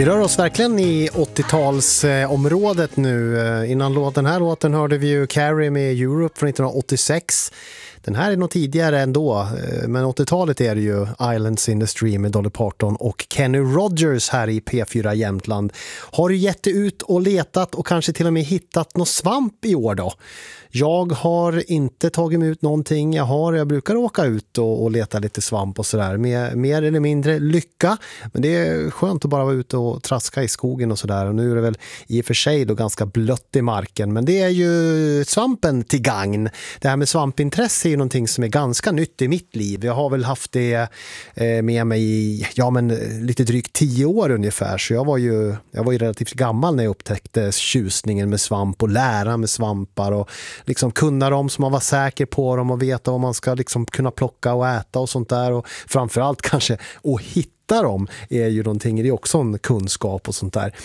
Vi rör oss verkligen i 80-talsområdet nu. Innan den här låten hörde vi ju Carrie med Europe från 1986. Den här är nog tidigare ändå, men 80-talet är det ju Islands in the Stream med Dolly Parton och Kenny Rogers här i P4 Jämtland. Har du gett dig ut och letat och kanske till och med hittat någon svamp i år då? Jag har inte tagit mig ut någonting. Jag brukar åka ut och leta lite svamp och sådär. Mer eller mindre lycka. Men det är skönt att bara vara ute och traska i skogen och sådär. Och nu är det väl i och för sig då ganska blött i marken. Men det är ju svampen till gagn. Det här med svampintresse är ju någonting som är ganska nytt i mitt liv. Jag har väl haft det med mig i lite drygt 10 år ungefär. Så jag var ju relativt gammal när jag upptäckte tjusningen med svamp och lära med svampar och liksom kunna dem så man var säker på dem och veta vad man ska liksom kunna plocka och äta och sånt där, och framförallt kanske att hitta dem är ju någonting, det är också en kunskap och sånt där.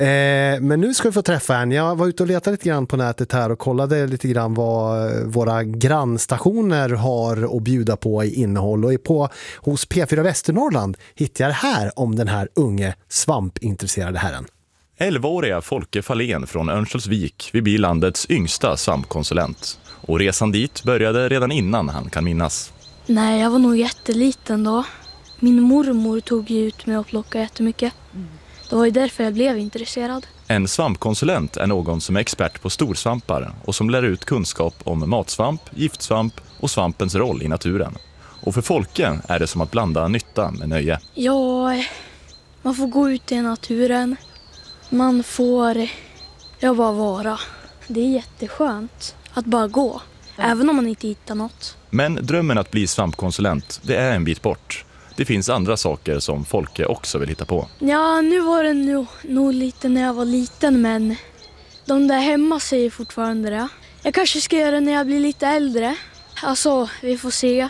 Men nu ska vi få träffa en. Jag var ute och letade lite grann på nätet här och kollade lite grann vad våra grannstationer har att bjuda på i innehåll, och hos P4 Västernorrland hittar jag det här om den här unge svampintresserade herren. 11-åriga Folke Fahlén från Örnsköldsvik vill bli landets yngsta svampkonsulent. Och resan dit började redan innan han kan minnas. Nej, jag var nog jätteliten då. Min mormor tog ju ut mig och plockade jättemycket. Det var ju därför jag blev intresserad. En svampkonsulent är någon som är expert på storsvampar och som lär ut kunskap om matsvamp, giftsvamp och svampens roll i naturen. Och för Folke är det som att blanda nytta med nöje. Ja, man får gå ut i naturen. Man får bara vara. Det är jätteskönt att bara gå, även om man inte hittar något. Men drömmen att bli svampkonsulent, det är en bit bort. Det finns andra saker som Folke också vill hitta på. Ja, nu var det nog lite när jag var liten, men de där hemma säger fortfarande det. Jag kanske ska göra det när jag blir lite äldre. Alltså, vi får se.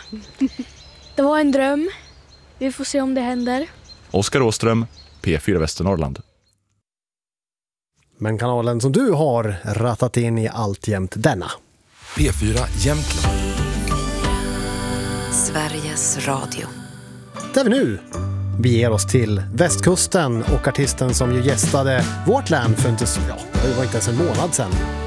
Det var en dröm. Vi får se om det händer. Oskar Åström, P4 Västernorrland. Men kanalen som du har rattat in i alltjämt denna. P4 Jämtland. Sveriges Radio. Där vi nu beger oss till västkusten och artisten som ju gästade vårt län för det var inte ens en månad sedan.